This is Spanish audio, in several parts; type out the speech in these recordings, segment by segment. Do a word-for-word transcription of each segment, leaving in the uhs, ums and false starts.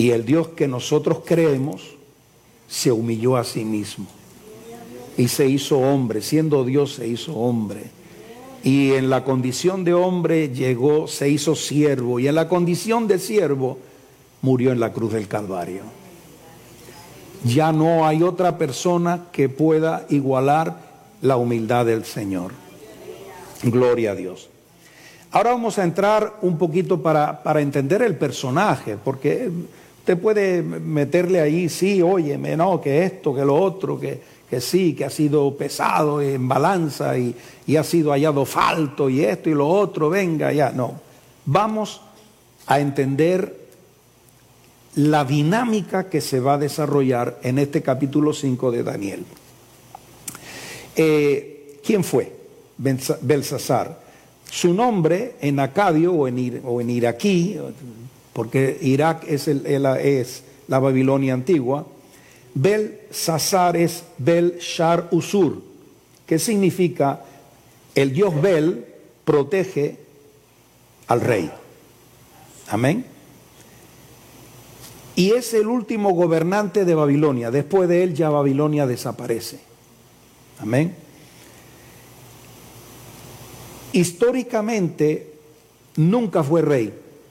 Y el Dios que nosotros creemos se humilló a sí mismo y se hizo hombre, siendo Dios se hizo hombre. Y en la condición de hombre llegó, se hizo siervo, y en la condición de siervo murió en la cruz del Calvario. Ya no hay otra persona que pueda igualar la humildad del Señor. Gloria a Dios. Ahora vamos a entrar un poquito para, para entender el personaje, porque usted puede meterle ahí, sí, óyeme, no, que esto, que lo otro, que, que sí, que ha sido pesado en balanza y, y ha sido hallado falto y esto y lo otro, venga ya. No, vamos a entender la dinámica que se va a desarrollar en este capítulo cinco de Daniel. Eh, ¿Quién fue? Belsasar. Su nombre en acadio o en, o en iraquí, porque Irak es, el, el, es la Babilonia antigua, Belsasar es Bel-Shar Usur, que significa el dios Bel protege al rey. Amén. Y es el último gobernante de Babilonia. Después de él ya Babilonia desaparece. Amén. Históricamente nunca fue rey.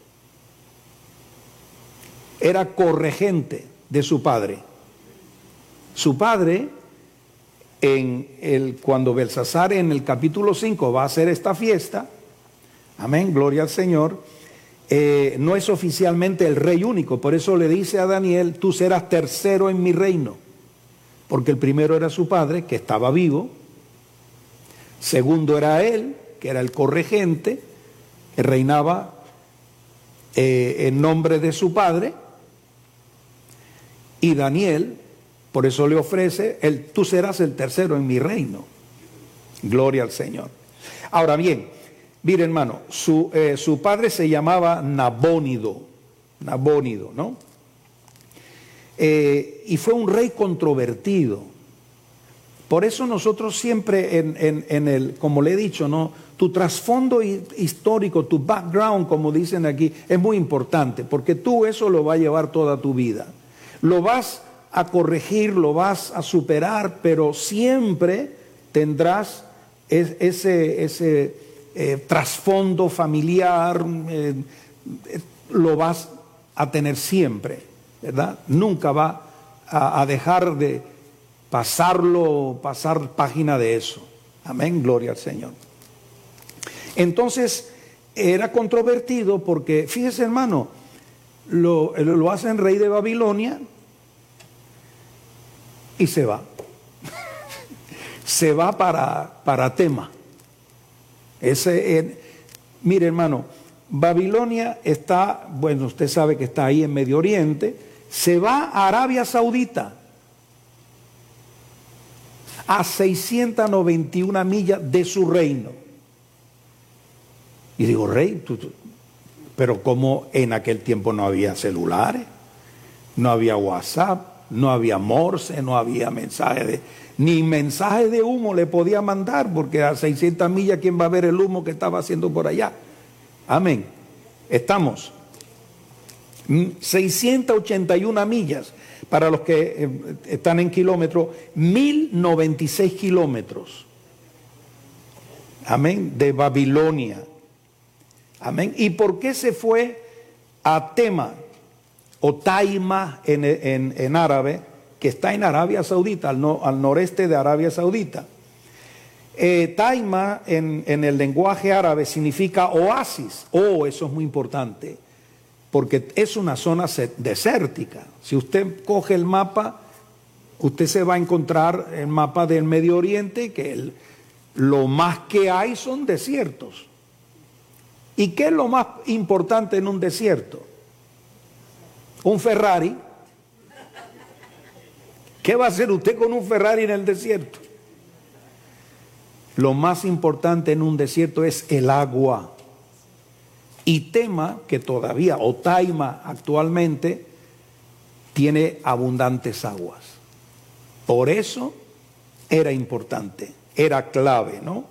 Era corregente de su padre. Su padre, en el, cuando Belsasar en el capítulo cinco va a hacer esta fiesta, amén, gloria al Señor, eh, no es oficialmente el rey único. Por eso le dice a Daniel, tú serás tercero en mi reino. Porque el primero era su padre, que estaba vivo. Segundo era él, que era el corregente, que reinaba eh, en nombre de su padre. Y Daniel, por eso le ofrece, el, tú serás el tercero en mi reino. Gloria al Señor. Ahora bien, mire hermano, su, eh, su padre se llamaba Nabónido, Nabónido, ¿no? Eh, y fue un rey controvertido. Por eso nosotros siempre en, en, en el, como le he dicho, ¿no? Tu trasfondo histórico, tu background, como dicen aquí, es muy importante, porque tú eso lo vas a llevar toda tu vida. Lo vas a corregir, lo vas a superar, pero siempre tendrás es, ese, ese eh, trasfondo familiar, eh, eh, lo vas a tener siempre, ¿verdad? Nunca va a, a dejar de pasarlo, pasar página de eso. Amén, gloria al Señor. Entonces, era controvertido porque, fíjese hermano, lo, lo hacen rey de Babilonia y se va. Se va para, para Tema. Ese, eh, mire hermano, Babilonia está, bueno, usted sabe que está ahí en Medio Oriente, se va a Arabia Saudita, a seiscientas noventa y una millas de su reino. Y digo, rey, tú, tú, pero como en aquel tiempo no había celulares, no había WhatsApp, no había Morse, no había mensaje de, ni mensaje de humo le podía mandar, porque a seiscientas millas, ¿quién va a ver el humo que estaba haciendo por allá? Amén. Estamos. seiscientas ochenta y una millas. Para los que eh, están en kilómetros, mil noventa y seis kilómetros. Amén. De Babilonia. Amén. ¿Y por qué se fue a Tema o Taima en, en, en árabe, que está en Arabia Saudita, al, no, al noreste de Arabia Saudita? Eh, Taima en, en el lenguaje árabe significa oasis. Oh, eso es muy importante, porque es una zona desértica. Si usted coge el mapa, usted se va a encontrar el mapa del Medio Oriente, que el, lo más que hay son desiertos. ¿Y qué es lo más importante en un desierto? Un Ferrari. ¿Qué va a hacer usted con un Ferrari en el desierto? Lo más importante en un desierto es el agua. Y Tema, que todavía, o Taima actualmente, tiene abundantes aguas. Por eso era importante, era clave, ¿no?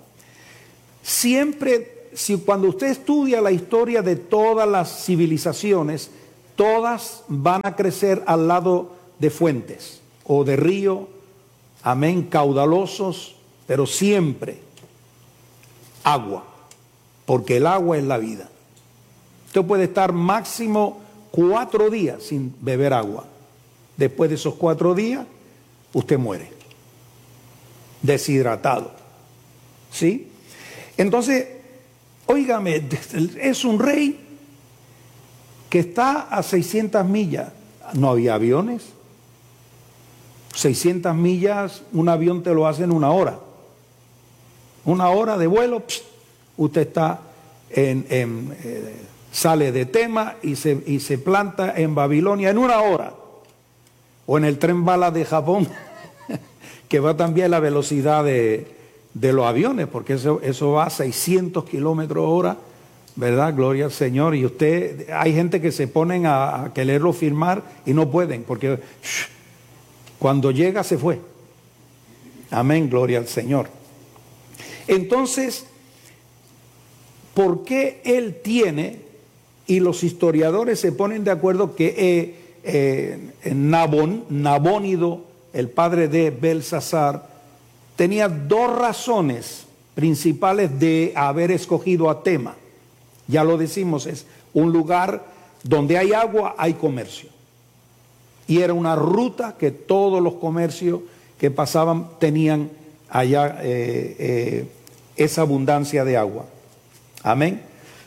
Siempre, si cuando usted estudia la historia de todas las civilizaciones, todas van a crecer al lado de fuentes o de río, amén, caudalosos, pero siempre agua, porque el agua es la vida. Usted puede estar máximo cuatro días sin beber agua. Después de esos cuatro días, usted muere, deshidratado. ¿Sí? Entonces, óigame, es un rey que está a seiscientas millas. No había aviones. seiscientas millas, un avión te lo hace en una hora. Una hora de vuelo, psh, usted está en, en eh, sale de Tema y se, y se planta en Babilonia en una hora. O en el tren bala de Japón, que va también a la velocidad de, de los aviones, porque eso, eso va a seiscientos kilómetros hora, ¿verdad? Gloria al Señor. Y usted, hay gente que se ponen a, a quererlo firmar y no pueden, porque shh, cuando llega se fue. Amén, gloria al Señor. Entonces, ¿por qué él tiene, y los historiadores se ponen de acuerdo que eh, eh, Nabón, Nabónido, el padre de Belsasar, tenía dos razones principales de haber escogido a Tema? Ya lo decimos, es un lugar donde hay agua, hay comercio. Y era una ruta que todos los comercios que pasaban tenían allá eh, eh, esa abundancia de agua. Amén.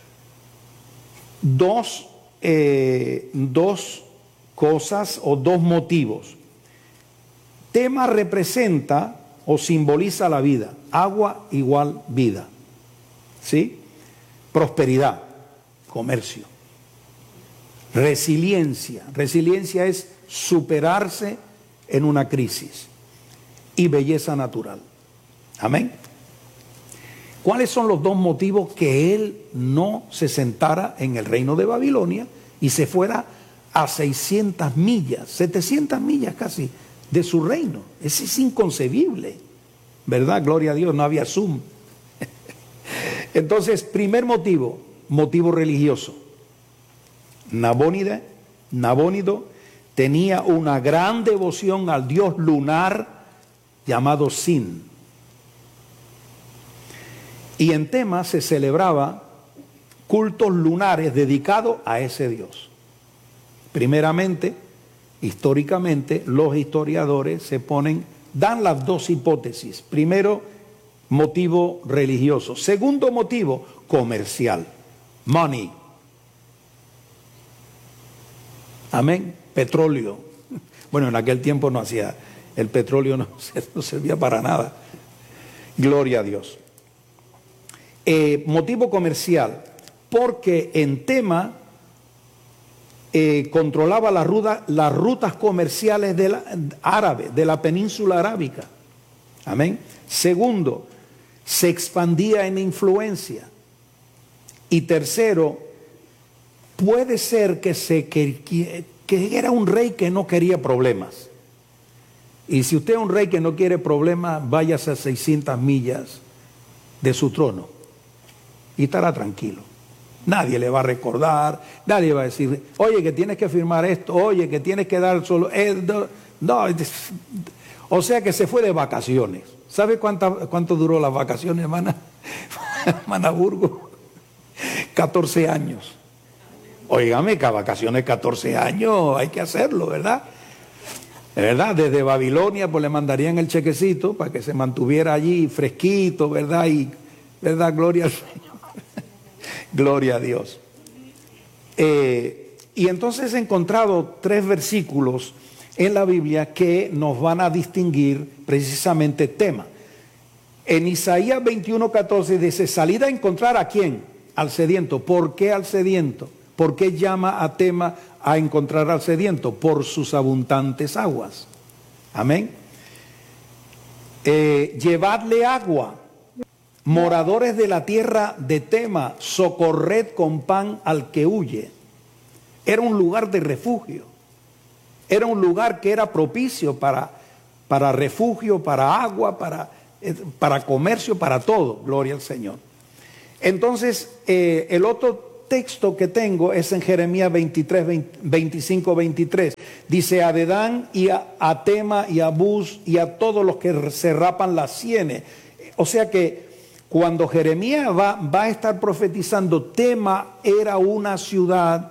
Dos, eh, dos cosas o dos motivos. Tema representa o simboliza la vida. Agua igual vida. ¿Sí? Prosperidad, comercio. Resiliencia. Resiliencia es superarse en una crisis. Y belleza natural. Amén. ¿Cuáles son los dos motivos que él no se sentara en el reino de Babilonia y se fuera a seiscientas millas, setecientas millas casi de su reino? Eso es inconcebible, ¿verdad? Gloria a Dios, no había Zoom. Entonces, primer motivo, motivo religioso. Nabónide, Nabónido tenía una gran devoción al dios lunar llamado Sin. Y en Tema se celebraba cultos lunares dedicados a ese dios. Primeramente, históricamente, los historiadores se ponen, dan las dos hipótesis. Primero, motivo religioso. Segundo motivo, comercial. Money. Amén. Petróleo. Bueno, en aquel tiempo no hacía, el petróleo no, no servía para nada. Gloria a Dios. Eh, motivo comercial, porque en Tema eh, controlaba la ruta, las rutas comerciales de la, árabe, de la península arábica. Amén. Segundo, se expandía en influencia. Y tercero, puede ser que, se, que, que era un rey que no quería problemas. Y si usted es un rey que no quiere problemas, váyase a seiscientas millas de su trono y estará tranquilo. Nadie le va a recordar, nadie va a decir, oye, que tienes que firmar esto, oye, que tienes que dar solo... Eh, no, no, o sea que se fue de vacaciones. ¿Sabe cuánta, cuánto duró las vacaciones, hermana? Hermana Burgo, catorce años. Óigame, que vacaciones catorce años, hay que hacerlo, ¿verdad? ¿Verdad? Desde Babilonia pues le mandarían el chequecito para que se mantuviera allí fresquito, ¿verdad? Y, ¿verdad? Gloria al Señor. Gloria a Dios. Eh, y entonces he encontrado tres versículos en la Biblia que nos van a distinguir precisamente Tema. En Isaías veintiuno, catorce dice, salid a encontrar ¿a quién? Al sediento. ¿Por qué al sediento? ¿Por qué llama a Tema a encontrar al sediento? Por sus abundantes aguas. Amén. Eh, llevadle agua. Moradores de la tierra de Tema, socorred con pan al que huye. Era un lugar de refugio. Era un lugar que era propicio para, para refugio, para agua, para, para comercio, para todo. Gloria al Señor. Entonces, eh, el otro texto que tengo es en Jeremías veintitrés, veinticinco, veintitrés. Dice a Dedán y a, a Tema y a Buz y a todos los que se rapan las sienes. O sea que cuando Jeremías va, va a estar profetizando, Tema era una ciudad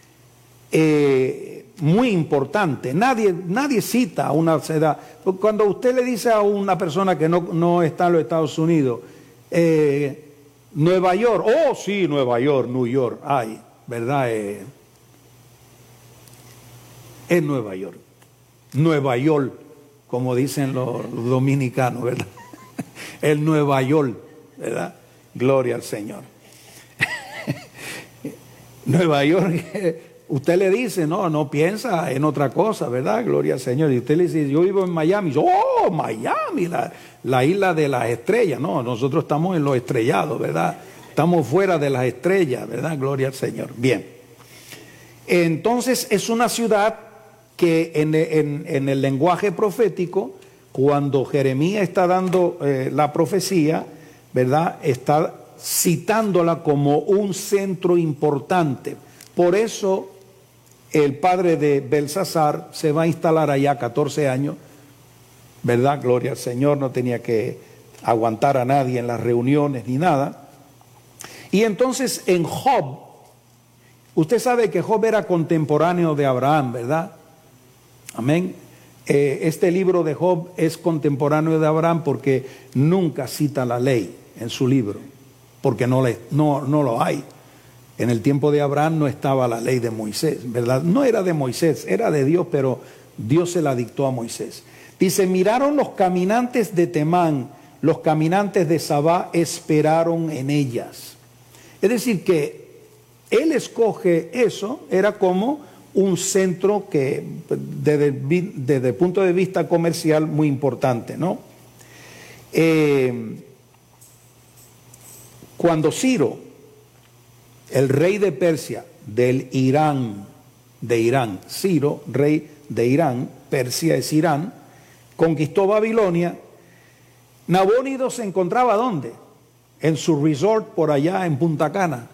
eh, muy importante. Nadie, nadie cita a una ciudad. Cuando usted le dice a una persona que no, no está en los Estados Unidos, eh, Nueva York, oh sí, Nueva York, New York, ay, ¿verdad? Eh, es Nueva York, Nueva York, como dicen los, los dominicanos, ¿verdad? El Nueva York, ¿verdad? Gloria al Señor. Nueva York, usted le dice, no, no piensa en otra cosa, ¿verdad? Gloria al Señor. Y usted le dice, yo vivo en Miami, oh, Miami, la, la isla de las estrellas. No, nosotros estamos en los estrellados, ¿verdad? Estamos fuera de las estrellas, ¿verdad? Gloria al Señor. Bien. Entonces es una ciudad que en, en, en el lenguaje profético, cuando Jeremías está dando eh, la profecía, ¿verdad? Está citándola como un centro importante. Por eso el padre de Belsasar se va a instalar allá catorce años, ¿verdad? Gloria al Señor, no tenía que aguantar a nadie en las reuniones ni nada. Y entonces en Job, usted sabe que Job era contemporáneo de Abraham, ¿verdad? Amén. Eh, este libro de Job es contemporáneo de Abraham porque nunca cita la ley en su libro, porque no, le, no, no lo hay. En el tiempo de Abraham no estaba la ley de Moisés, ¿verdad? No era de Moisés, era de Dios, pero Dios se la dictó a Moisés. Dice, miraron los caminantes de Temán, los caminantes de Sabá esperaron en ellas. Es decir, que él escoge eso, era como un centro que desde, desde el punto de vista comercial muy importante, ¿no? Eh, cuando Ciro, el rey de Persia, del Irán, de Irán, Ciro, rey de Irán, Persia es Irán, conquistó Babilonia, Nabónido se encontraba ¿dónde? En su resort por allá en Punta Cana.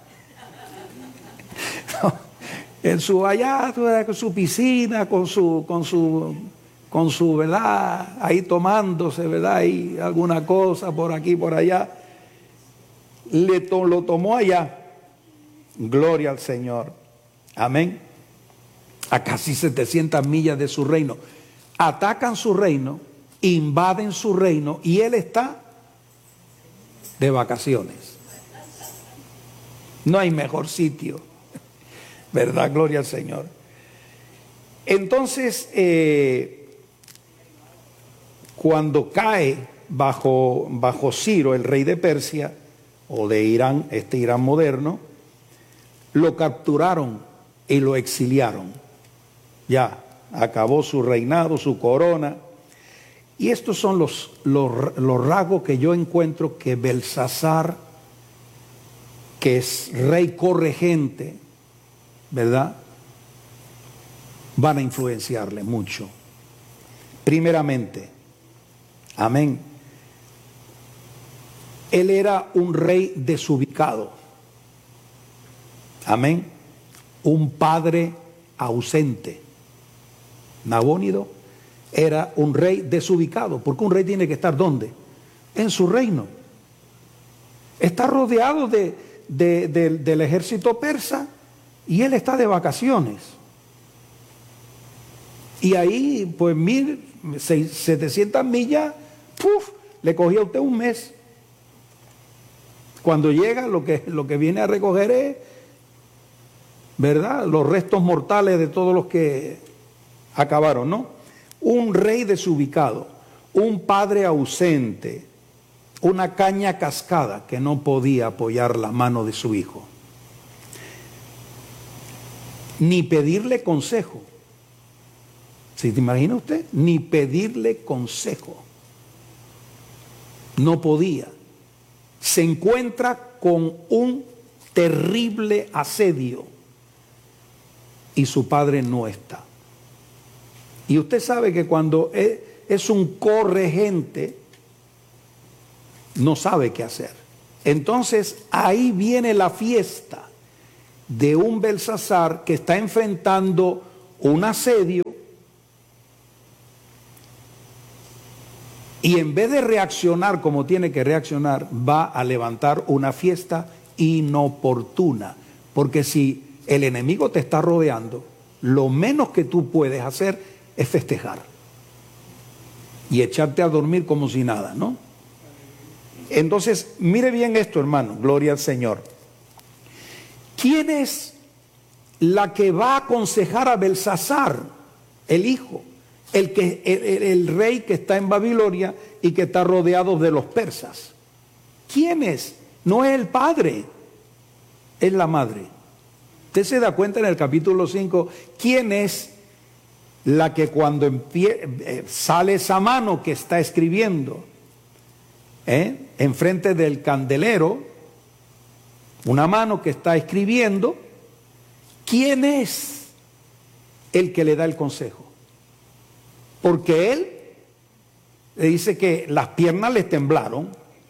En su allá, con su piscina, con su, con su, con su, ¿verdad? Ahí tomándose, ¿verdad? Y alguna cosa por aquí, por allá. Le to, lo tomó allá. Gloria al Señor. Amén. A casi setecientas millas de su reino. Atacan su reino, invaden su reino y él está de vacaciones. No hay mejor sitio, ¿verdad? Gloria al Señor. Entonces, eh, cuando cae bajo, bajo Ciro, el rey de Persia, o de Irán, este Irán moderno, lo capturaron y lo exiliaron. Ya, acabó su reinado, su corona. Y estos son los, los, los rasgos que yo encuentro que Belsasar, que es rey corregente, ¿verdad?, van a influenciarle mucho. Primeramente, amén, él era un rey desubicado. Amén. Un padre ausente. Nabónido era un rey desubicado, porque un rey tiene que estar ¿dónde? En su reino. Está rodeado de, de, de, del ejército persa y él está de vacaciones. Y ahí, pues, mil, setecientas millas, ¡puf!, le cogía a usted un mes. Cuando llega, lo que, lo que viene a recoger es, ¿verdad?, los restos mortales de todos los que acabaron, ¿no? Un rey desubicado, un padre ausente, una caña cascada que no podía apoyar la mano de su hijo, ni pedirle consejo. ¿Se te imagina usted? Ni pedirle consejo. No podía. Se encuentra con un terrible asedio y su padre no está. Y usted sabe que cuando es un corregente, no sabe qué hacer. Entonces ahí viene la fiesta. de un Belsasar que está enfrentando un asedio y en vez de reaccionar como tiene que reaccionar, va a levantar una fiesta inoportuna. Porque si el enemigo te está rodeando, lo menos que tú puedes hacer es festejar y echarte a dormir como si nada, ¿no? Entonces, mire bien esto, hermano, gloria al Señor. ¿Quién es la que va a aconsejar a Belsasar, el hijo? El, que, el, el, el rey que está en Babilonia y que está rodeado de los persas. ¿Quién es? No es el padre, es la madre. Usted se da cuenta en el capítulo cinco, ¿quién es la que cuando empie, eh, sale esa mano que está escribiendo eh, enfrente del candelero, una mano que está escribiendo, ¿quién es el que le da el consejo? Porque él le dice que las piernas le temblaron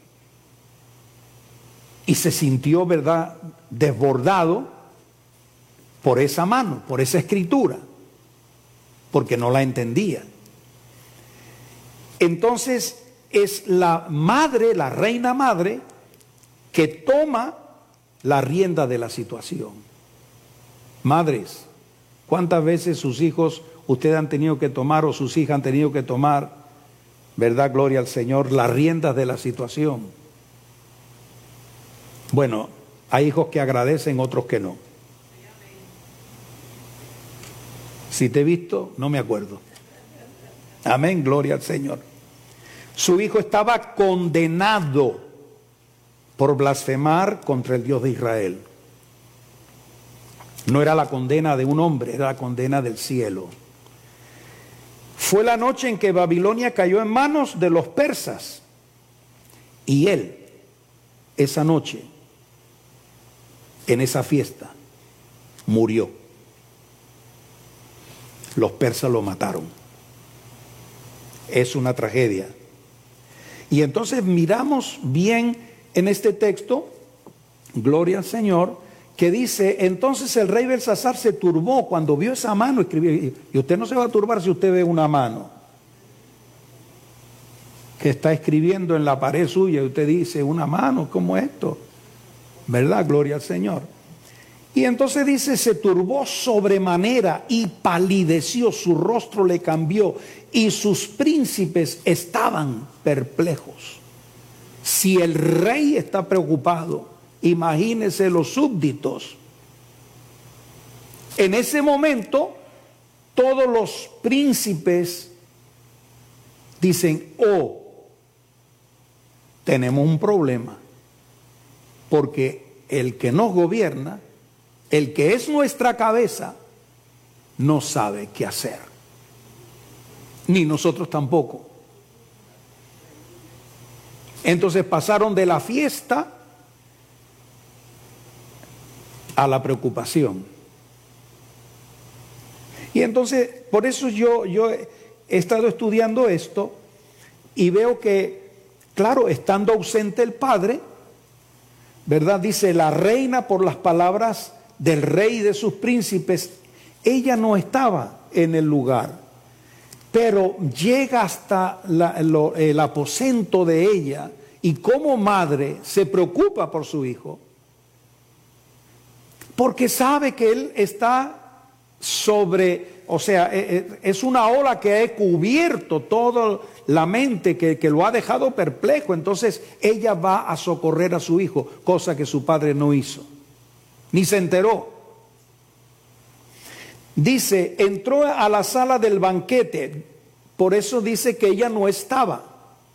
y se sintió, ¿verdad?, desbordado por esa mano, por esa escritura, porque no la entendía. Entonces es la madre, la reina madre, que toma la rienda de la situación. Madres, ¿cuántas veces sus hijos ustedes han tenido que tomar o sus hijas han tenido que tomar, verdad, gloria al Señor, las riendas de la situación? Bueno, hay hijos que agradecen, otros que no. Si te he visto, no me acuerdo. Amén, gloria al Señor. Su hijo estaba condenado por blasfemar contra el Dios de Israel. No era la condena de un hombre, era la condena del cielo. Fue la noche en que Babilonia cayó en manos de los persas. Y él, esa noche, en esa fiesta, murió. Los persas lo mataron. Es una tragedia. Y entonces miramos bien en este texto, gloria al Señor, que dice, entonces el rey Belsasar se turbó cuando vio esa mano escribir. Y usted no se va a turbar si usted ve una mano que está escribiendo en la pared suya y usted dice, una mano, ¿cómo esto? ¿Verdad? Gloria al Señor. Y entonces dice, se turbó sobremanera y palideció, su rostro le cambió y sus príncipes estaban perplejos. Si el rey está preocupado, imagínese los súbditos. En ese momento, todos los príncipes dicen, oh, tenemos un problema, porque el que nos gobierna, el que es nuestra cabeza, no sabe qué hacer. Ni nosotros tampoco. Entonces pasaron de la fiesta a la preocupación. Y entonces, por eso yo, yo he estado estudiando esto y veo que, claro, estando ausente el padre, ¿verdad? Dice, la reina por las palabras del rey y de sus príncipes, ella no estaba en el lugar, pero llega hasta la, lo, el aposento de ella y como madre se preocupa por su hijo, porque sabe que él está sobre, o sea, es una ola que ha cubierto toda la mente, que, que lo ha dejado perplejo. Entonces ella va a socorrer a su hijo, cosa que su padre no hizo, ni se enteró. Dice, entró a la sala del banquete, por eso dice que ella no estaba.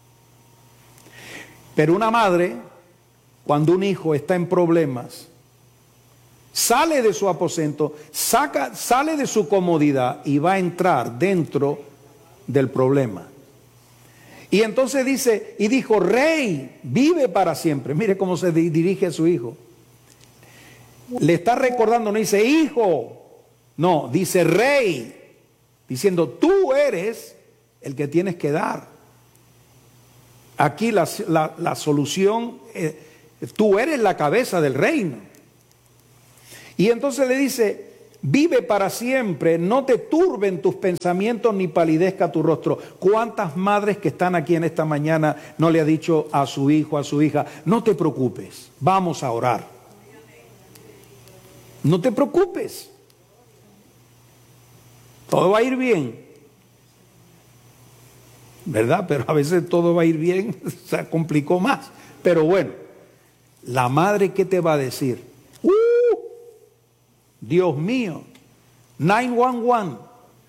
Pero una madre, cuando un hijo está en problemas, sale de su aposento, saca, sale de su comodidad y va a entrar dentro del problema. Y entonces dice, y dijo, rey, vive para siempre. Mire cómo se dirige a su hijo. Le está recordando, no dice hijo, no, dice rey, diciendo tú eres el que tienes que dar. Aquí la, la, la solución, eh, tú eres la cabeza del reino. Y entonces le dice, vive para siempre, no te turben tus pensamientos ni palidezca tu rostro. ¿Cuántas madres que están aquí en esta mañana no le ha dicho a su hijo, a su hija, no te preocupes, vamos a orar? No te preocupes, todo va a ir bien, ¿verdad? Pero a veces todo va a ir bien, se complicó más. Pero bueno, la madre, ¿qué te va a decir? ¡Uh! Dios mío, nueve uno uno,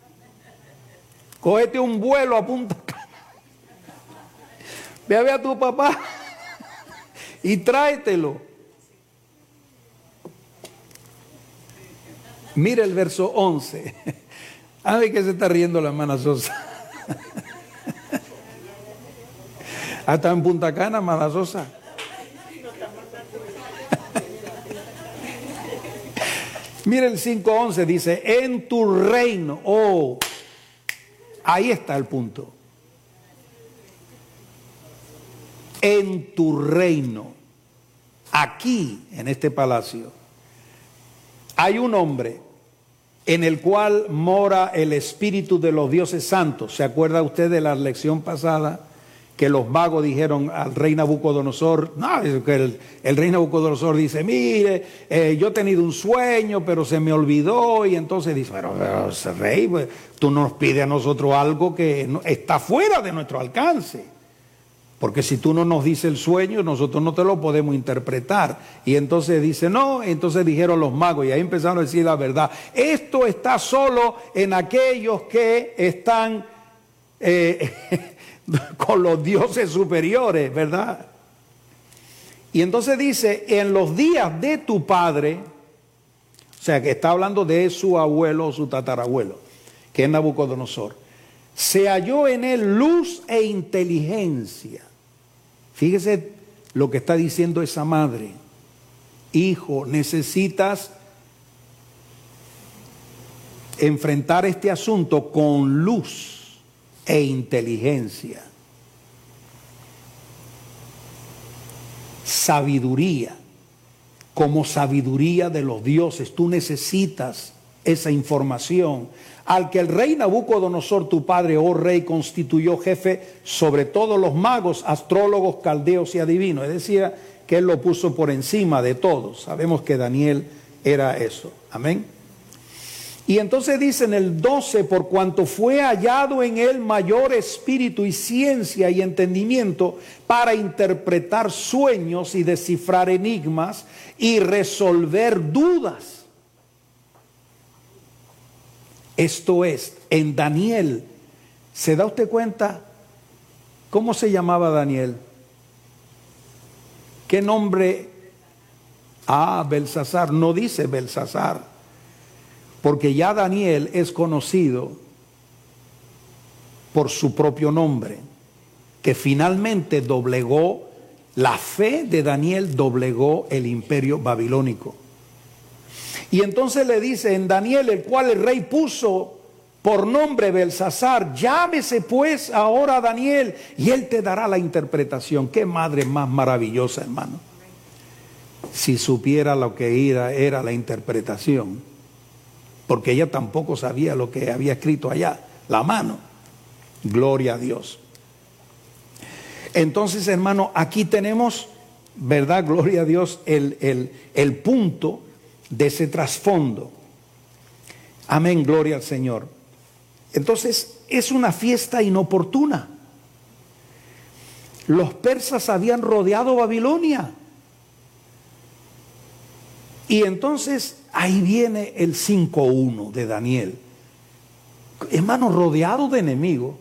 cógete un vuelo a Punta Cana, ve a ver a tu papá y tráetelo. Mira el verso once. A ver que se está riendo la hermana Sosa. Hasta en Punta Cana, hermana Sosa. Mira el cinco once, dice, en tu reino. Oh, ahí está el punto. En tu reino, aquí, en este palacio, hay un hombre en el cual mora el espíritu de los dioses santos. ¿Se acuerda usted de la lección pasada? Que los magos dijeron al rey Nabucodonosor, no, es que el, el rey Nabucodonosor dice, mire, eh, yo he tenido un sueño, pero se me olvidó, y entonces dice, pero, pero rey, pues, tú nos pides a nosotros algo que no, está fuera de nuestro alcance, porque si tú no nos dices el sueño, nosotros no te lo podemos interpretar. Y entonces dice, no, entonces dijeron los magos, y ahí empezaron a decir la verdad, esto está solo en aquellos que están eh, con los dioses superiores, ¿verdad? Y entonces dice, en los días de tu padre, o sea que está hablando de su abuelo o su tatarabuelo, que es Nabucodonosor, se halló en él luz e inteligencia. Fíjese lo que está diciendo esa madre. Hijo, necesitas enfrentar este asunto con luz e inteligencia, sabiduría, como sabiduría de los dioses. Tú necesitas esa información. Al que el rey Nabucodonosor, tu padre, oh rey, constituyó jefe sobre todos los magos, astrólogos, caldeos y adivinos. Es decir, que él lo puso por encima de todos. Sabemos que Daniel era eso. Amén. Y entonces dice en el doce, por cuanto fue hallado en él mayor espíritu y ciencia y entendimiento para interpretar sueños y descifrar enigmas y resolver dudas. Esto es, en Daniel, ¿se da usted cuenta cómo se llamaba Daniel? ¿Qué nombre? Ah, Belsasar, no dice Belsasar. Porque ya Daniel es conocido por su propio nombre, que finalmente doblegó, la fe de Daniel doblegó el imperio babilónico. Y entonces le dice en Daniel, el cual el rey puso por nombre Belsasar, llámese pues ahora Daniel, y él te dará la interpretación. Qué madre más maravillosa, hermano. Si supiera lo que era, era la interpretación. Porque ella tampoco sabía lo que había escrito allá, la mano. Gloria a Dios. Entonces, hermano, aquí tenemos, ¿verdad? Gloria a Dios, el, el, el punto de ese trasfondo. Amén, gloria al Señor. Entonces, es una fiesta inoportuna. Los persas habían rodeado Babilonia. Y entonces ahí viene el cinco uno de Daniel. Hermano, rodeado de enemigos,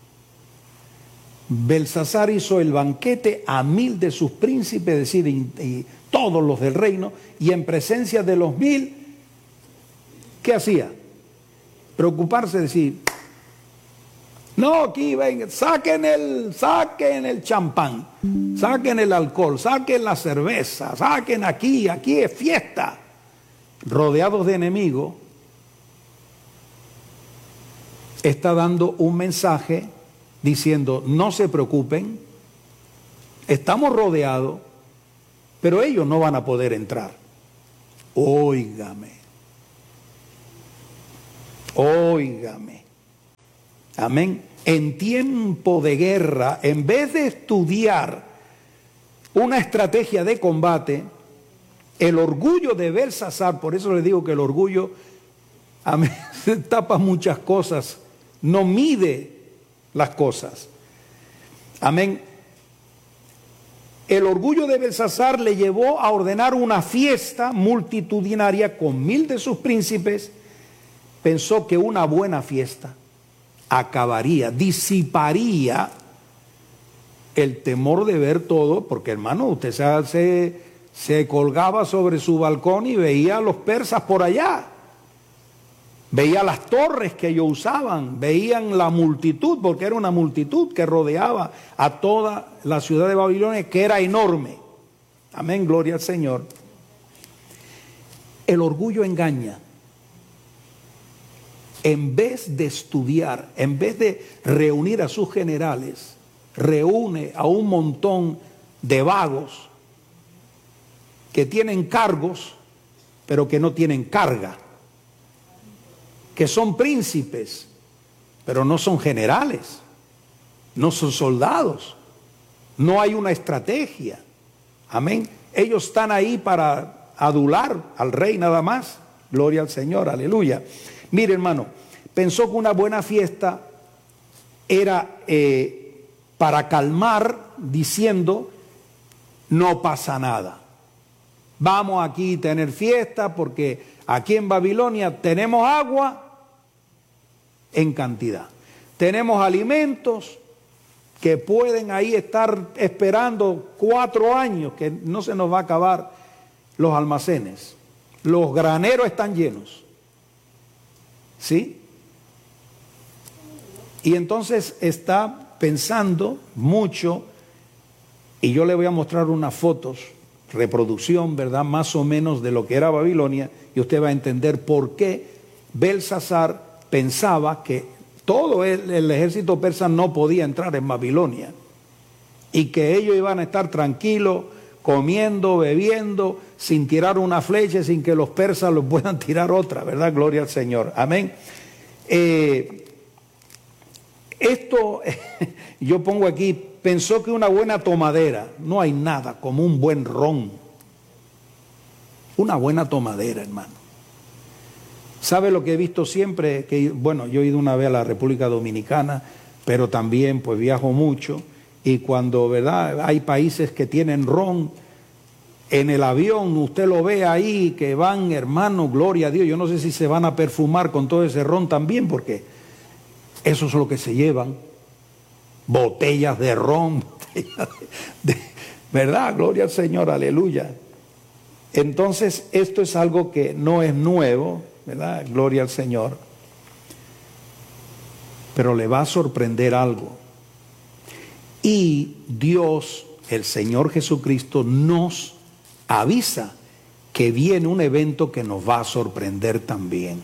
Belsasar hizo el banquete a mil de sus príncipes, es decir, y, y todos los del reino, y en presencia de los mil, ¿qué hacía? Preocuparse, decir, no, aquí ven, saquen el, saquen el champán, saquen el alcohol, saquen la cerveza, saquen aquí, aquí es fiesta. Rodeados de enemigos, está dando un mensaje diciendo, no se preocupen, estamos rodeados, pero ellos no van a poder entrar. Óigame. Óigame. Amén. En tiempo de guerra, en vez de estudiar una estrategia de combate, el orgullo de Belsasar, por eso le digo que el orgullo amén, tapa muchas cosas, no mide las cosas. Amén. El orgullo de Belsasar le llevó a ordenar una fiesta multitudinaria con mil de sus príncipes. Pensó que una buena fiesta acabaría, disiparía el temor de ver todo, porque hermano, usted se, se, se colgaba sobre su balcón y veía a los persas por allá, veía las torres que ellos usaban, veían la multitud, porque era una multitud que rodeaba a toda la ciudad de Babilonia, que era enorme. Amén, gloria al Señor. El orgullo engaña. En vez de estudiar, en vez de reunir a sus generales, reúne a un montón de vagos que tienen cargos, pero que no tienen carga, que son príncipes, pero no son generales, no son soldados, no hay una estrategia. Amén. Ellos están ahí para adular al rey nada más. Gloria al Señor, aleluya. Mire, hermano, pensó que una buena fiesta era eh, para calmar, diciendo, no pasa nada. Vamos aquí a tener fiesta porque aquí en Babilonia tenemos agua en cantidad. Tenemos alimentos que pueden ahí estar esperando cuatro años, que no se nos va a acabar los almacenes. Los graneros están llenos. ¿Sí? Y entonces está pensando mucho, y yo le voy a mostrar unas fotos, reproducción, ¿verdad? Más o menos de lo que era Babilonia, y usted va a entender por qué Belsasar pensaba que todo el, el ejército persa no podía entrar en Babilonia, y que ellos iban a estar tranquilos, comiendo, bebiendo, sin tirar una flecha, sin que los persas los puedan tirar otra, ¿verdad? Gloria al Señor. Amén. Eh, esto, yo pongo aquí, pensó que una buena tomadera, no hay nada como un buen ron. Una buena tomadera, hermano. ¿Sabe lo que he visto siempre? Que, bueno, yo he ido una vez a la República Dominicana, pero también pues viajo mucho. Y cuando, ¿verdad?, hay países que tienen ron, en el avión usted lo ve ahí, que van, hermano, gloria a Dios. Yo no sé si se van a perfumar con todo ese ron también, porque eso es lo que se llevan. Botellas de ron, botellas de, de, ¿verdad? Gloria al Señor, aleluya. Entonces, esto es algo que no es nuevo, ¿verdad? Gloria al Señor. Pero le va a sorprender algo. Y Dios, el Señor Jesucristo, nos avisa que viene un evento que nos va a sorprender también.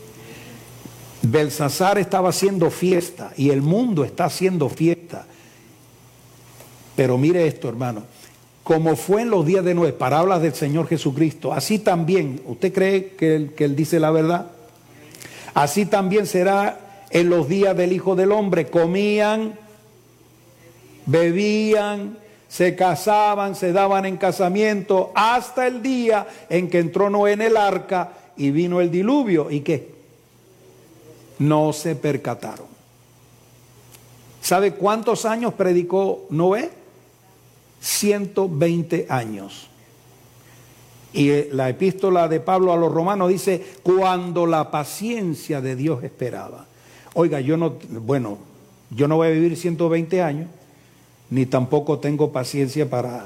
Belsasar estaba haciendo fiesta y el mundo está haciendo fiesta. Pero mire esto, hermano, como fue en los días de Noé, palabras del Señor Jesucristo, así también, ¿usted cree que él, que él dice la verdad? Así también será en los días del Hijo del Hombre. Comían, bebían, se casaban, se daban en casamiento, hasta el día en que entró Noé en el arca y vino el diluvio. ¿Y qué? No se percataron. ¿Sabe cuántos años predicó Noé? ciento veinte años. Y la epístola de Pablo a los romanos dice, cuando la paciencia de Dios esperaba. Oiga, yo no, bueno, yo no voy a vivir ciento veinte años, ni tampoco tengo paciencia para,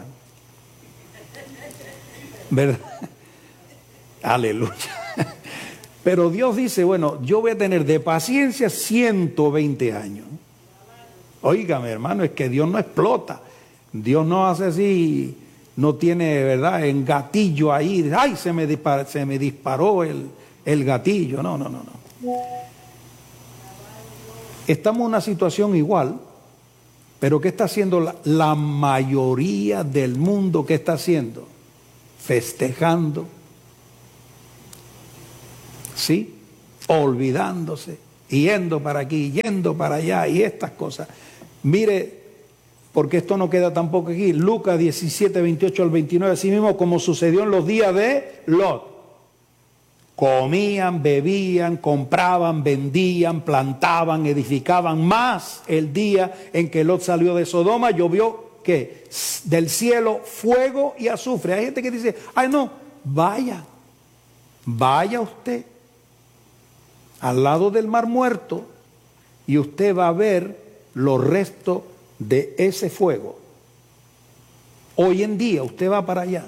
¿verdad? Aleluya. Pero Dios dice, bueno, yo voy a tener de paciencia ciento veinte años. Óigame, hermano, es que Dios no explota. Dios no hace así, no tiene, ¿verdad?, en gatillo ahí. Ay, se me disparó, se me disparó el, el gatillo. No, no, no, no. Estamos en una situación igual. Pero ¿qué está haciendo la, la mayoría del mundo? ¿Qué está haciendo? Festejando, ¿sí? Olvidándose, yendo para aquí, yendo para allá y estas cosas. Mire, porque esto no queda tampoco aquí. Lucas diecisiete, veintiocho al veintinueve, así mismo como sucedió en los días de Lot. Comían, bebían, compraban, vendían, plantaban, edificaban. Más el día en que Lot salió de Sodoma, llovió, ¿qué? Del cielo fuego y azufre. Hay gente que dice, ay no, vaya, vaya usted al lado del Mar Muerto y usted va a ver los restos de ese fuego. Hoy en día usted va para allá.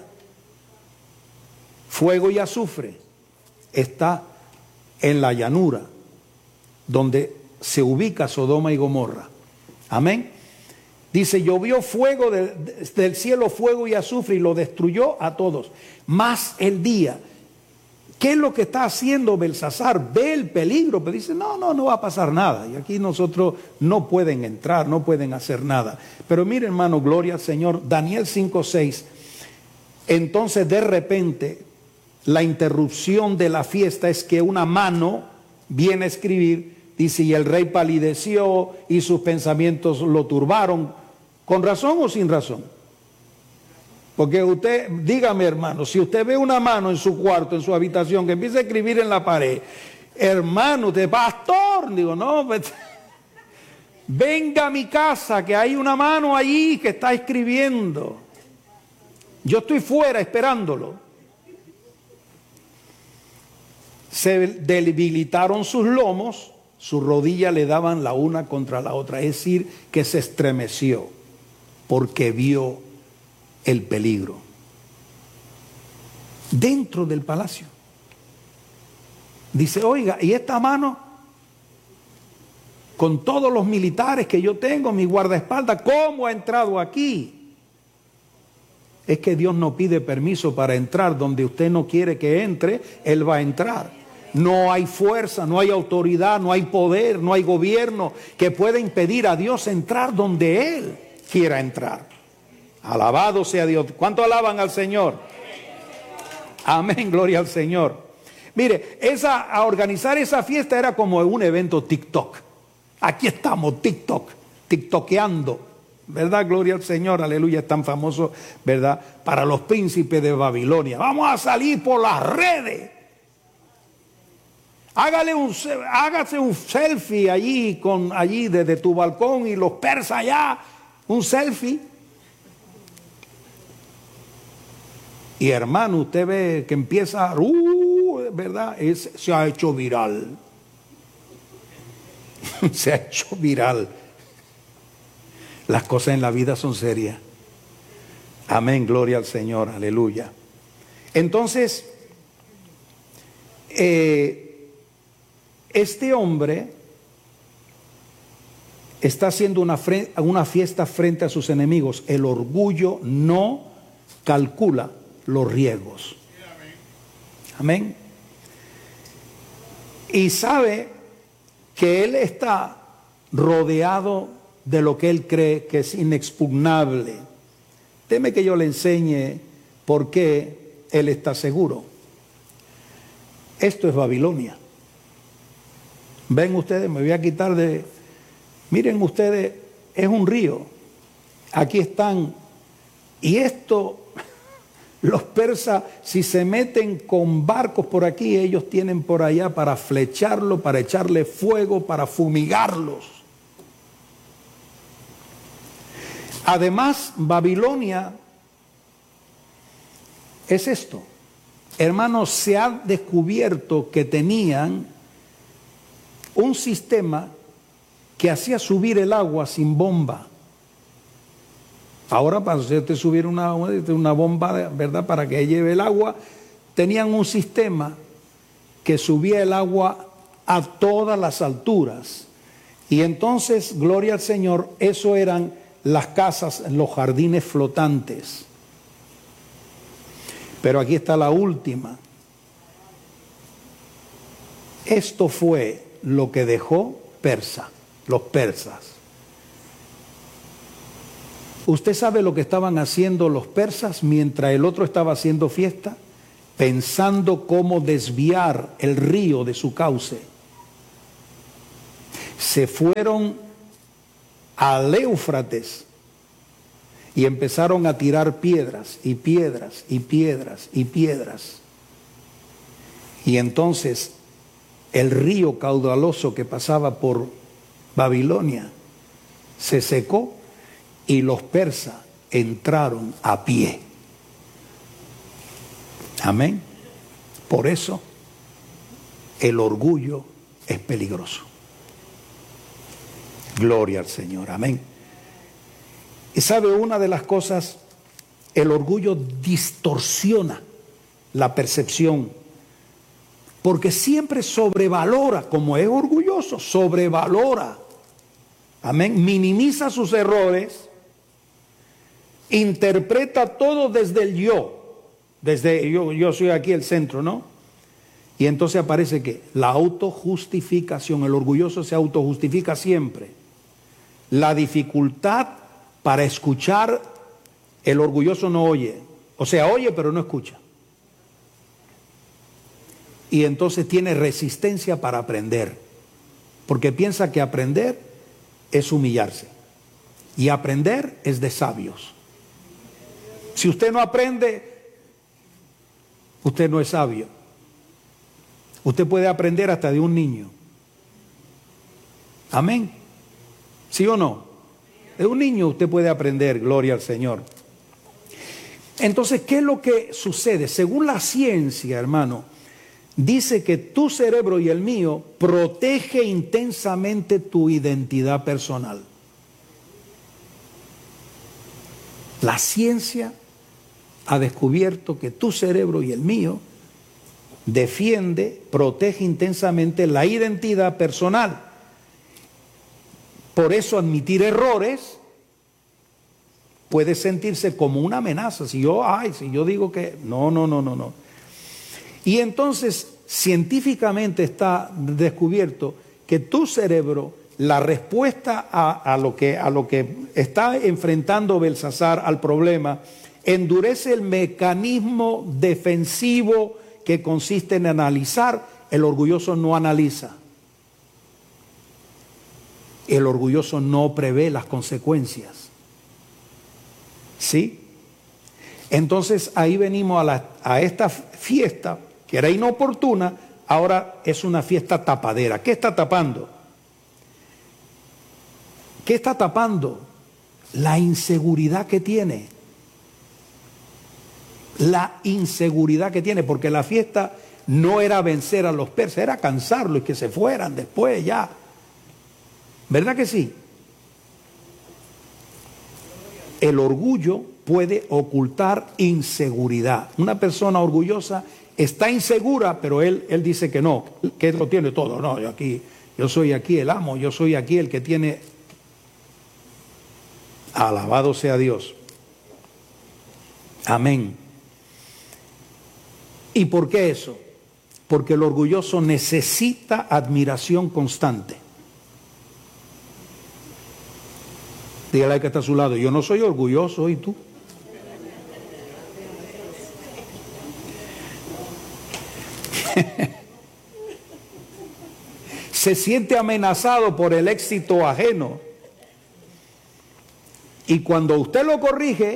Fuego y azufre está en la llanura donde se ubica Sodoma y Gomorra. Amén. Dice, llovió fuego del, del cielo, fuego y azufre, y lo destruyó a todos. Más el día. ¿Qué es lo que está haciendo Belsasar? Ve el peligro, pero dice, no, no, no va a pasar nada. Y aquí nosotros no pueden entrar, no pueden hacer nada. Pero mire, hermano, gloria al Señor, Daniel cinco seis. Entonces de repente la interrupción de la fiesta es que una mano viene a escribir, dice, y el rey palideció y sus pensamientos lo turbaron. ¿Con razón o sin razón? Porque usted, dígame hermano, si usted ve una mano en su cuarto, en su habitación, que empieza a escribir en la pared, hermano, usted, pastor, digo, no, pues, venga a mi casa, que hay una mano allí que está escribiendo. Yo estoy fuera esperándolo. Se debilitaron sus lomos, sus rodillas le daban la una contra la otra, es decir, que se estremeció porque vio el peligro dentro del palacio. Dice, oiga, ¿y esta mano? Con todos los militares que yo tengo, mi guardaespaldas, ¿cómo ha entrado aquí? Es que Dios no pide permiso para entrar donde usted no quiere que entre, Él va a entrar. No hay fuerza, no hay autoridad, no hay poder, no hay gobierno que pueda impedir a Dios entrar donde Él quiera entrar. Alabado sea Dios. ¿Cuánto alaban al Señor? Amén, gloria al Señor. Mire, esa, a organizar esa fiesta era como un evento TikTok. Aquí estamos, TikTok, tiktokeando, ¿verdad? Gloria al Señor, aleluya, es tan famoso, ¿verdad? Para los príncipes de Babilonia. Vamos a salir por las redes. Hágale un, hágase un selfie allí, con, allí desde tu balcón y los persas allá, un selfie. Y hermano, usted ve que empieza, uh, ¿verdad? Es, se ha hecho viral. Se ha hecho viral. Las cosas en la vida son serias. Amén, gloria al Señor, aleluya. Entonces, eh, este hombre está haciendo una, una fiesta frente a sus enemigos. El orgullo no calcula los riesgos. Amén. Y sabe que él está rodeado de lo que él cree que es inexpugnable. Déjeme que yo le enseñe por qué él está seguro. Esto es Babilonia. Ven ustedes, me voy a quitar de... Miren ustedes, es un río. Aquí están. Y esto, los persas, si se meten con barcos por aquí, ellos tienen por allá para flecharlo, para echarle fuego, para fumigarlos. Además, Babilonia es esto. Hermanos, se ha descubierto que tenían un sistema que hacía subir el agua sin bomba. Ahora para usted subir una, una bomba, ¿verdad?, para que lleve el agua, tenían un sistema que subía el agua a todas las alturas. Y entonces, gloria al Señor, eso eran las casas, los jardines flotantes. Pero aquí está la última. Esto fue lo que dejó Persa, los persas. ¿Usted sabe lo que estaban haciendo los persas mientras el otro estaba haciendo fiesta? pensando cómo desviar el río de su cauce, se fueron al Éufrates y empezaron a tirar piedras y piedras y piedras y piedras. Y entonces el río caudaloso que pasaba por Babilonia se secó y los persas entraron a pie. Amén. Por eso el orgullo es peligroso. Gloria al Señor. Amén. Y sabe, una de las cosas, el orgullo distorsiona la percepción, porque siempre sobrevalora, como es orgulloso, sobrevalora. Amén. Minimiza sus errores, interpreta todo desde el yo. Desde yo, yo soy aquí el centro, ¿no? Y entonces aparece que la autojustificación, el orgulloso se autojustifica siempre. La dificultad para escuchar, el orgulloso no oye. O sea, oye pero no escucha. Y entonces tiene resistencia para aprender. Porque piensa que aprender es humillarse. Y aprender es de sabios. Si usted no aprende, usted no es sabio. Usted puede aprender hasta de un niño. Amén. ¿Sí o no? De un niño usted puede aprender, gloria al Señor. Entonces, ¿qué es lo que sucede? Según la ciencia, hermano, dice que tu cerebro y el mío protege intensamente tu identidad personal. La ciencia ha descubierto que tu cerebro y el mío defiende, protege intensamente la identidad personal. Por eso admitir errores puede sentirse como una amenaza. Si yo, ay, si yo digo que no, no, no, no, no. Y entonces científicamente está descubierto que tu cerebro, la respuesta a, a, lo que, a lo que está enfrentando Belsasar, al problema, endurece el mecanismo defensivo que consiste en analizar. El orgulloso no analiza. El orgulloso no prevé las consecuencias. ¿Sí? Entonces ahí venimos a, la, a esta fiesta que era inoportuna, ahora es una fiesta tapadera. ¿Qué está tapando? ¿Qué está tapando? La inseguridad que tiene. La inseguridad que tiene, porque la fiesta no era vencer a los persas, era cansarlos y que se fueran después ya. ¿Verdad que sí? El orgullo puede ocultar inseguridad. Una persona orgullosa está insegura, pero él, él dice que no, que él lo tiene todo. No, yo aquí, yo soy aquí el amo, yo soy aquí el que tiene. Alabado sea Dios. Amén. ¿Y por qué eso? Porque el orgulloso necesita admiración constante. Dígale al que está a su lado, yo no soy orgulloso, ¿y tú? Se siente amenazado por el éxito ajeno. Y cuando usted lo corrige,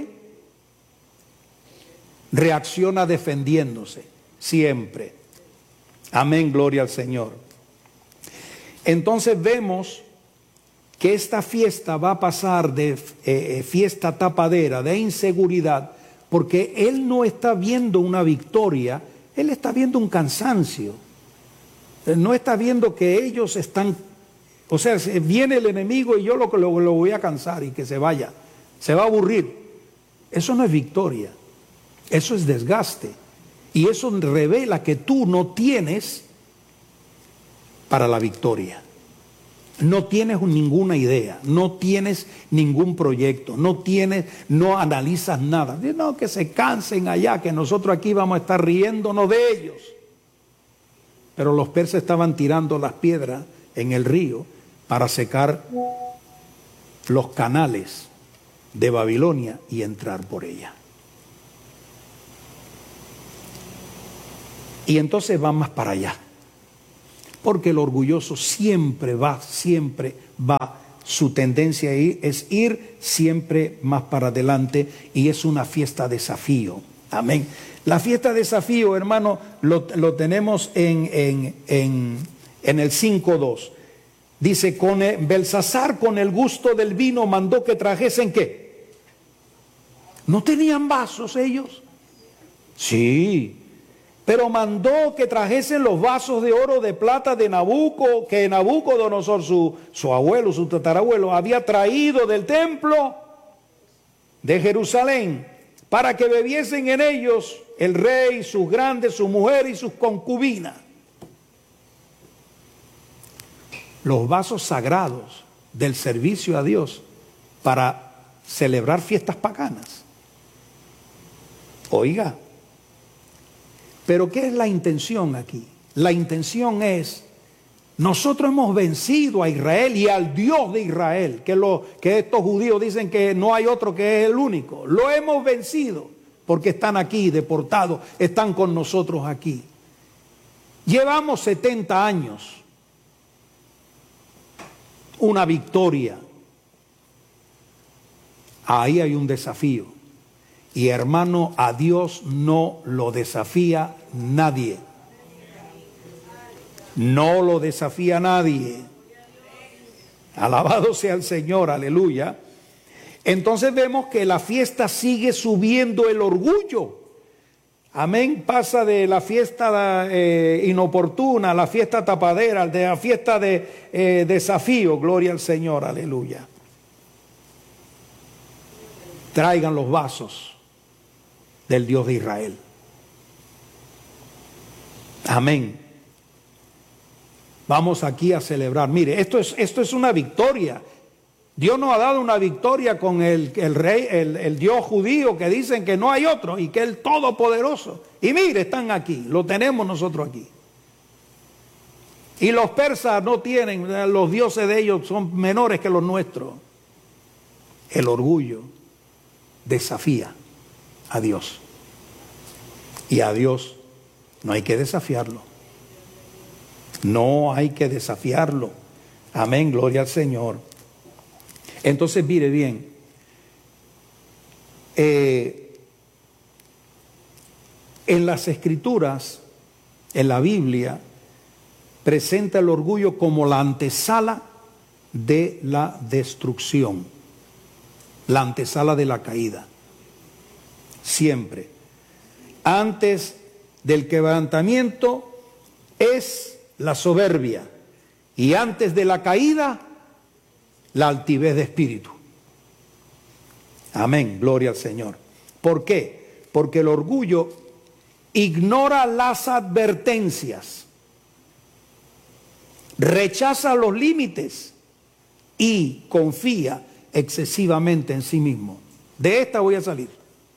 reacciona defendiéndose, siempre. Amén, gloria al Señor. Entonces vemos que esta fiesta va a pasar de eh, fiesta tapadera, de inseguridad, porque él no está viendo una victoria, él está viendo un cansancio. Él no está viendo que ellos están, o sea, viene el enemigo y yo lo, lo, lo voy a cansar y que se vaya, se va a aburrir. Eso no es victoria, eso es desgaste. Y eso revela que tú no tienes para la victoria. No tienes ninguna idea, no tienes ningún proyecto, no tienes, no analizas nada. No, que se cansen allá, que nosotros aquí vamos a estar riéndonos de ellos. Pero los persas estaban tirando las piedras en el río para secar los canales de Babilonia y entrar por ella. Y entonces van más para allá. Porque el orgulloso siempre va, siempre va. Su tendencia ahí es ir siempre más para adelante y es una fiesta desafío. Amén. La fiesta desafío, hermano, lo, lo tenemos en, en, en, en el cinco dos. Dice, con el, Belsasar con el gusto del vino mandó que trajesen ¿qué? ¿No tenían vasos ellos? Sí. Pero mandó que trajesen los vasos de oro, de plata de Nabuco, que Nabucodonosor, su, su abuelo, su tatarabuelo, había traído del templo de Jerusalén, para que bebiesen en ellos el rey, sus grandes, su mujer y sus concubinas. Los vasos sagrados del servicio a Dios para celebrar fiestas paganas. Oiga. Pero ¿qué es la intención aquí? La intención es, nosotros hemos vencido a Israel y al Dios de Israel, que, lo, que estos judíos dicen que no hay otro que es el único. Lo hemos vencido porque están aquí deportados, están con nosotros aquí. Llevamos setenta años, una victoria. Ahí hay un desafío. Y hermano, a Dios no lo desafía nadie. No lo desafía nadie. Alabado sea el Señor, aleluya. Entonces vemos que la fiesta sigue subiendo el orgullo. Amén. Pasa de la fiesta eh, inoportuna a la fiesta tapadera, de la fiesta de eh, desafío. Gloria al Señor, aleluya. Traigan los vasos del Dios de Israel. Amén. Vamos aquí a celebrar. Mire, esto es, esto es una victoria. Dios nos ha dado una victoria con el, el rey, el, el Dios judío, que dicen que no hay otro y que es el todopoderoso. Y mire, están aquí, lo tenemos nosotros aquí. Y los persas no tienen, los dioses de ellos son menores que los nuestros. El orgullo desafía a Dios. Y a Dios no hay que desafiarlo. No hay que desafiarlo. Amén, gloria al Señor. Entonces mire bien. Eh, en las Escrituras, en la Biblia, presenta el orgullo como la antesala de la destrucción. La antesala de la caída. Siempre. Antes del quebrantamiento es la soberbia y antes de la caída la altivez de espíritu. Amén, gloria al Señor. ¿Por qué? Porque el orgullo ignora las advertencias, rechaza los límites y confía excesivamente en sí mismo. De esta voy a salir.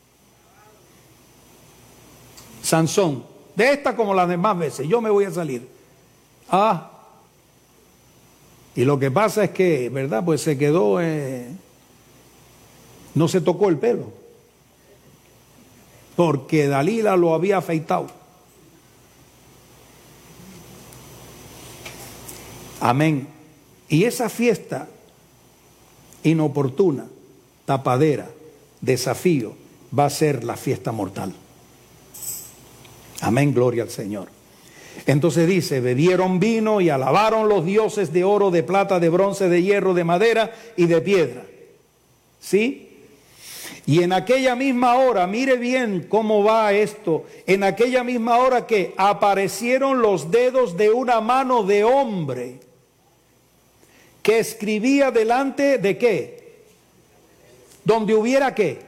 Sansón, de esta como las demás veces, yo me voy a salir. Ah, y lo que pasa es que, ¿verdad? Pues se quedó, eh, no se tocó el pelo, porque Dalila lo había afeitado. Amén. Y esa fiesta inoportuna, tapadera, desafío, va a ser la fiesta mortal. Amén, gloria al Señor. Entonces dice, bebieron vino y alabaron los dioses de oro, de plata, de bronce, de hierro, de madera y de piedra. ¿Sí? Y en aquella misma hora, mire bien cómo va esto, en aquella misma hora que aparecieron los dedos de una mano de hombre que escribía delante de ¿qué? Donde hubiera ¿qué?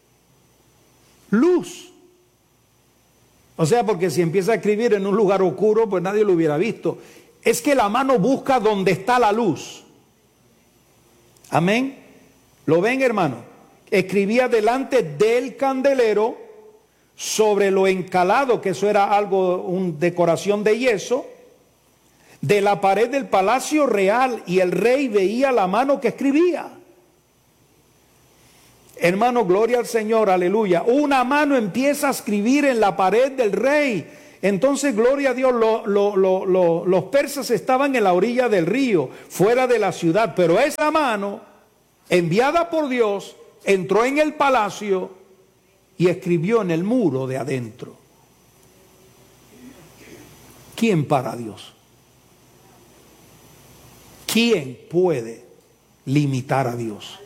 Luz. O sea, porque si empieza a escribir en un lugar oscuro, pues nadie lo hubiera visto. Es que la mano busca donde está la luz. Amén. ¿Lo ven, hermano? Escribía delante del candelero, sobre lo encalado, que eso era algo, una decoración de yeso, de la pared del palacio real, y el rey veía la mano que escribía. Hermano, gloria al Señor, aleluya. Una mano empieza a escribir en la pared del rey. entonces gloria a Dios, lo, lo, lo, lo, los persas estaban en la orilla del río, fuera de la ciudad, pero esa mano, enviada por Dios, entró en el palacio y escribió en el muro de adentro. ¿Quién para Dios? ¿Quién puede limitar a Dios?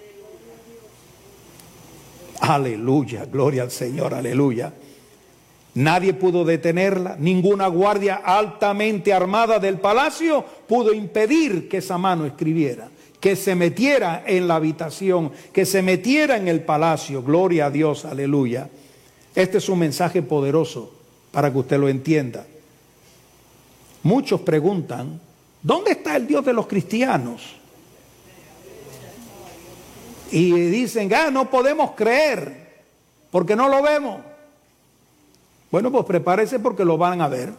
Aleluya, gloria al Señor, aleluya. Nadie pudo detenerla, ninguna guardia altamente armada del palacio pudo impedir que esa mano escribiera, que se metiera en la habitación, que se metiera en el palacio. Gloria a Dios, aleluya. Este es un mensaje poderoso para que usted lo entienda. Muchos preguntan, ¿dónde está el Dios de los cristianos? Y dicen, ah, no podemos creer porque no lo vemos. Bueno, pues prepárese porque lo van a ver.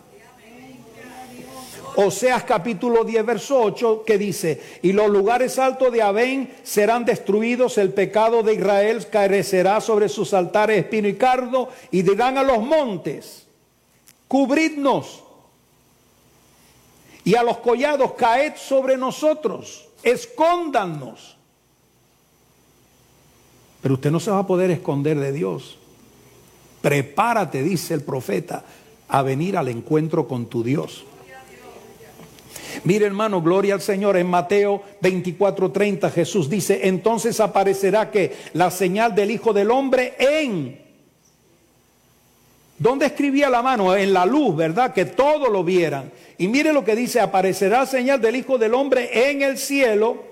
Oseas capítulo diez, verso ocho, que dice, y los lugares altos de Abén serán destruidos, el pecado de Israel carecerá sobre sus altares espino y cardo, y dirán a los montes, cubridnos, y a los collados, caed sobre nosotros, escóndanos. Pero usted no se va a poder esconder de Dios. Prepárate, dice el profeta, a venir al encuentro con tu Dios. Mire, hermano, gloria al Señor. En Mateo veinticuatro treinta Jesús dice, entonces aparecerá que la señal del Hijo del Hombre en... ¿Dónde escribía la mano? En la luz, ¿verdad? Que todos lo vieran. Y mire lo que dice, aparecerá señal del Hijo del Hombre en el cielo.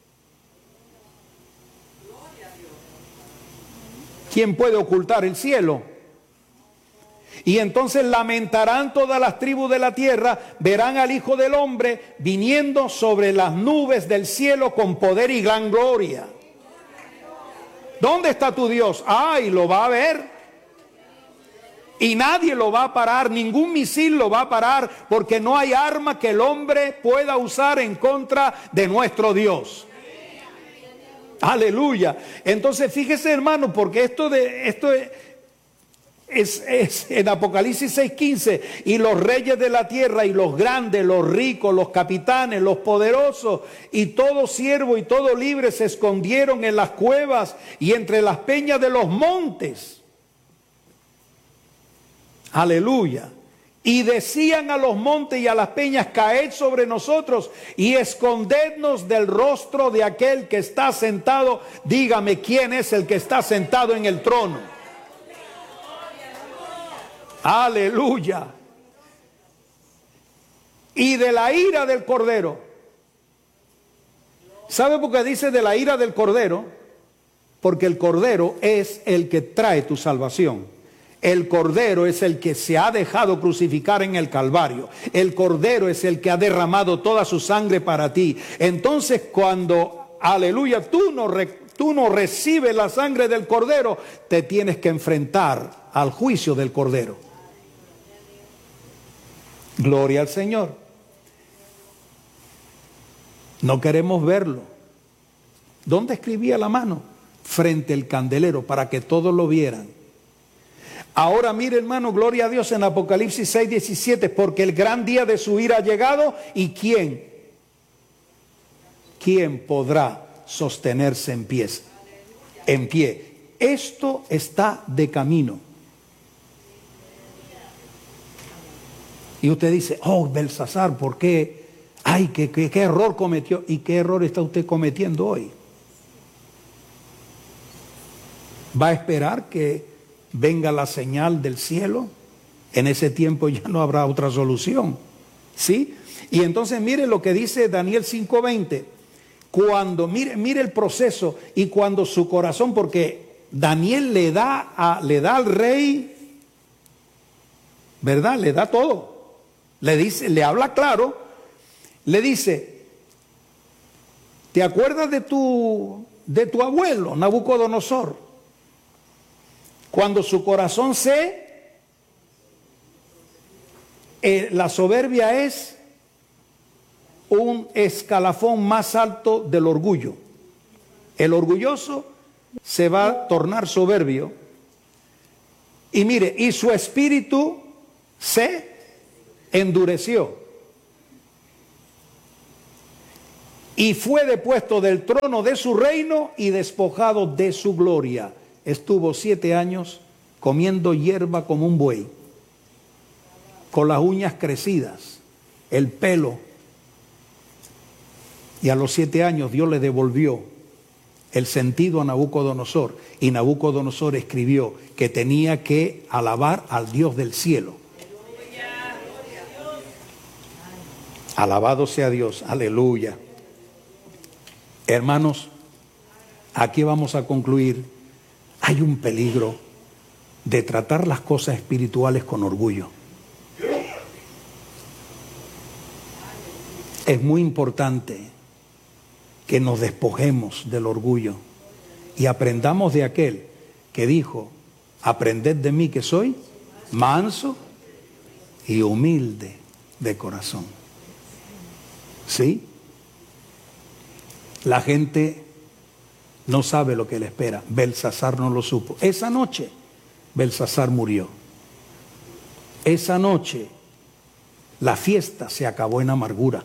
¿Quién puede ocultar el cielo? Y entonces lamentarán todas las tribus de la tierra, verán al Hijo del Hombre viniendo sobre las nubes del cielo con poder y gran gloria. ¿Dónde está tu Dios? ¡Ay, lo va a ver! Y nadie lo va a parar, ningún misil lo va a parar, porque no hay arma que el hombre pueda usar en contra de nuestro Dios. Aleluya. Entonces fíjese, hermano, porque esto de esto es, es, es en Apocalipsis seis quince, y los reyes de la tierra y los grandes, los ricos, los capitanes, los poderosos y todo siervo y todo libre se escondieron en las cuevas y entre las peñas de los montes. Aleluya. Y decían a los montes y a las peñas, caed sobre nosotros y escondednos del rostro de aquel que está sentado. Dígame, ¿quién es el que está sentado en el trono? Aleluya. Y de la ira del Cordero. ¿Sabe por qué dice de la ira del Cordero? Porque el Cordero es el que trae tu salvación. El Cordero es el que se ha dejado crucificar en el Calvario. El Cordero es el que ha derramado toda su sangre para ti. Entonces cuando, aleluya, tú no, tú no recibes la sangre del Cordero, te tienes que enfrentar al juicio del Cordero. Gloria al Señor. No queremos verlo. ¿Dónde escribía la mano? Frente al candelero, para que todos lo vieran. Ahora mire, hermano, gloria a Dios, en Apocalipsis seis diecisiete, porque el gran día de su ira ha llegado, y ¿quién? ¿Quién podrá sostenerse en pie? En pie. Esto está de camino. Y usted dice, oh, Belsasar, ¿por qué? Ay, ¿qué, qué, qué error cometió? ¿Y qué error está usted cometiendo hoy? ¿Va a esperar que venga la señal del cielo? En ese tiempo ya no habrá otra solución, ¿sí? Y entonces mire lo que dice Daniel cinco veinte. Cuando, mire, mire el proceso, y cuando su corazón, porque Daniel le da, a, le da al rey, ¿verdad? Le da todo. Le dice, le habla claro, le dice, ¿te acuerdas de tu, de tu abuelo, Nabucodonosor? Cuando su corazón se... Eh, la soberbia es un escalafón más alto del orgullo. El orgulloso se va a tornar soberbio. Y mire, y su espíritu se endureció y fue depuesto del trono de su reino y despojado de su gloria. Estuvo siete años comiendo hierba como un buey, con las uñas crecidas, el pelo. Y a los siete años Dios le devolvió el sentido a Nabucodonosor. Y Nabucodonosor escribió que tenía que alabar al Dios del cielo. Alabado sea Dios, aleluya. Hermanos, aquí vamos a concluir. Hay un peligro de tratar las cosas espirituales con orgullo. Es muy importante que nos despojemos del orgullo y aprendamos de aquel que dijo: aprended de mí que soy manso y humilde de corazón. ¿Sí? La gente no sabe lo que le espera. Belsasar no lo supo. Esa noche Belsasar murió. Esa noche la fiesta se acabó en amargura.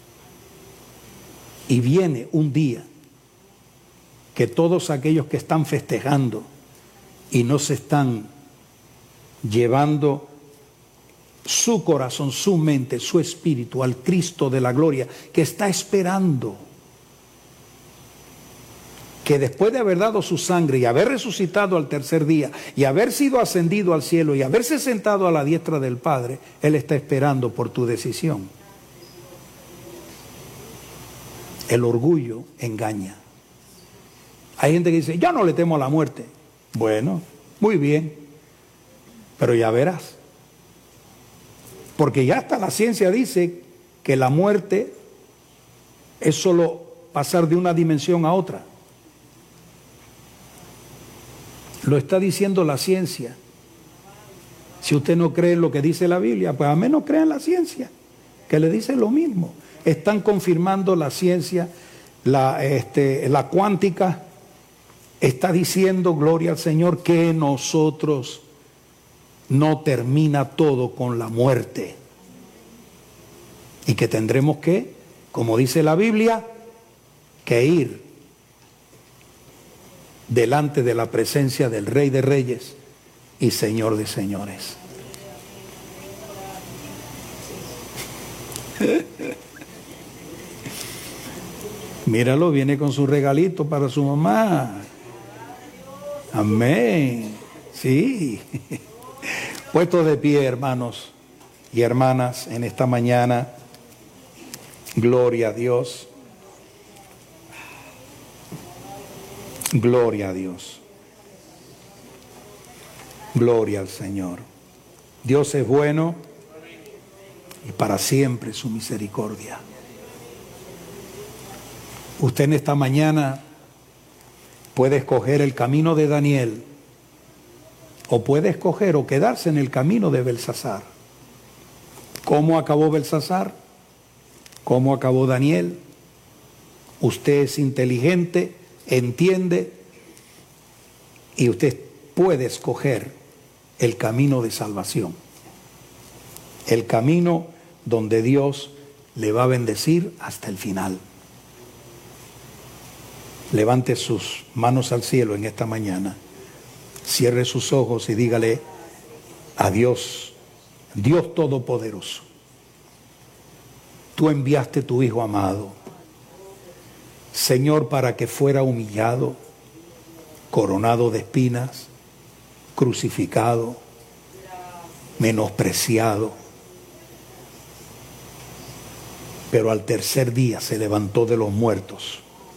Y viene un día que todos aquellos que están festejando y no se están llevando su corazón, su mente, su espíritu al Cristo de la gloria, que está esperando que después de haber dado su sangre y haber resucitado al tercer día y haber sido ascendido al cielo y haberse sentado a la diestra del Padre, Él está esperando por tu decisión. El orgullo engaña. Hay gente que dice: yo no le temo a la muerte. Bueno, muy bien, pero ya verás. Porque ya hasta la ciencia dice que la muerte es solo pasar de una dimensión a otra. Lo está diciendo la ciencia. Si usted no cree en lo que dice la Biblia, pues al menos crea en la ciencia, que le dice lo mismo. Están confirmando la ciencia, la, este, la cuántica está diciendo, gloria al Señor, que nosotros no termina todo con la muerte. Y que tendremos que, como dice la Biblia, que ir delante de la presencia del Rey de Reyes y Señor de Señores. Míralo, viene con su regalito para su mamá. Amén. Sí. Puestos de pie, hermanos y hermanas, en esta mañana. Gloria a Dios. Gloria a Dios. Gloria al Señor. Dios es bueno y para siempre su misericordia. Usted en esta mañana puede escoger el camino de Daniel o puede escoger o quedarse en el camino de Belsasar. ¿Cómo acabó Belsasar? ¿Cómo acabó Daniel? Usted es inteligente, entiende y usted puede escoger el camino de salvación. El camino donde Dios le va a bendecir hasta el final. Levante sus manos al cielo en esta mañana. Cierre sus ojos y dígale a Dios, Dios Todopoderoso, tú enviaste tu Hijo amado, Señor, para que fuera humillado, coronado de espinas, crucificado, menospreciado, pero al tercer día se levantó de los muertos.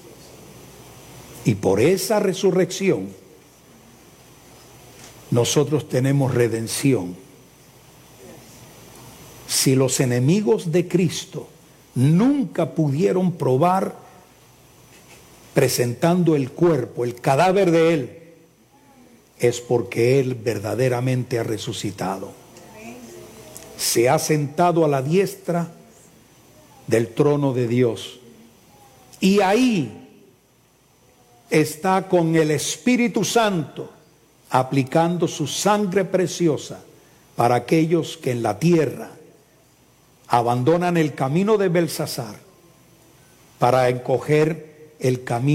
Y por esa resurrección nosotros tenemos redención. Si los enemigos de Cristo nunca pudieron probar presentando el cuerpo, el cadáver de Él, es porque Él verdaderamente ha resucitado. Se ha sentado a la diestra del trono de Dios. Y ahí está con el Espíritu Santo aplicando su sangre preciosa para aquellos que en la tierra abandonan el camino de Belsasar para encoger el camino